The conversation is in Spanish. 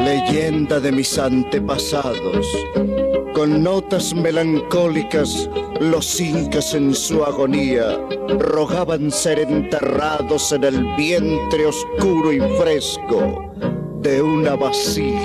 Leyenda de mis antepasados, con notas melancólicas, los incas en su agonía rogaban ser enterrados en el vientre oscuro y fresco de una vasija.